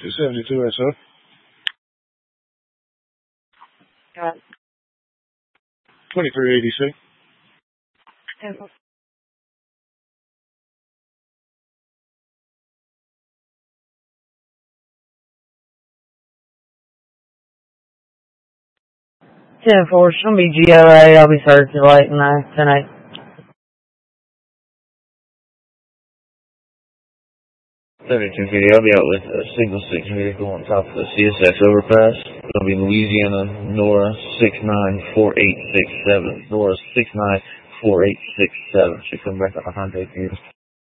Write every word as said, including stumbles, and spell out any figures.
two seventy-two S O. Got it. twenty-three eighty-six. ten four, she'll be G O A. I'll be circulating that tonight. seventy-two fifty, I'll be out with a single six vehicle on top of the C S X overpass. It'll be Louisiana, Nora six nine four eight six seven. Nora six nine four eight six seven. Should come back on one hundred years.